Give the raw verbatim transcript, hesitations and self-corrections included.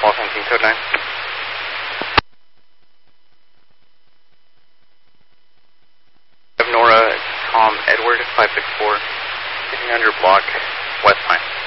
Apollo seventeen, code nine. Nora, Tom Edward, five six four, fifteen hundred block, West Pine.